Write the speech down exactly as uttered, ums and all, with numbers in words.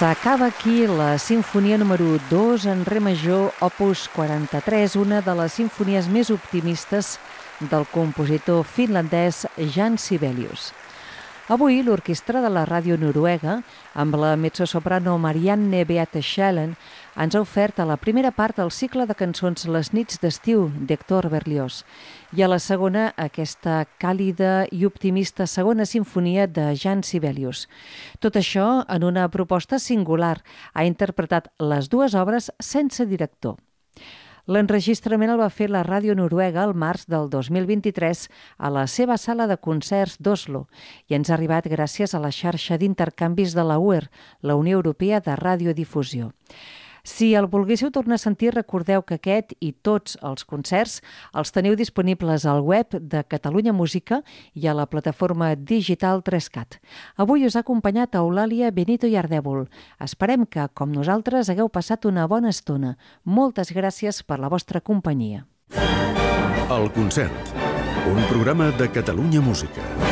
S'acaba aquí la sinfonia número dos en re major, opus quaranta-tres, una de les sinfonies més optimistes del compositor finlandès Jan Sibelius. Avui, l'orquestra de la ràdio noruega, amb la mezzosoprano Marianne Beate Schellen, ens ha ofert a la primera part del cicle de cançons Les nits d'estiu d'Hector Berlioz i a la segona aquesta càlida i optimista segona sinfonia de Jan Sibelius. Tot això en una proposta singular. Ha interpretat les dues obres sense director. L'enregistrament el va fer la ràdio noruega el març del dos mil vint-i-tres a la seva sala de concerts d'Oslo i ens ha arribat gràcies a la xarxa d'intercanvis de la U E R, la Unió Europea de Radiodifusió. Si el volguéssiu tornar a sentir, recordeu que aquest i tots els concerts els teniu disponibles al web de Catalunya Música i a la plataforma digital tres cat. Avui us ha acompanyat Eulàlia Benito i Ardèvol. Esperem que, com nosaltres, hagueu passat una bona estona. Moltes gràcies per la vostra companyia. El concert, un programa de Catalunya Música.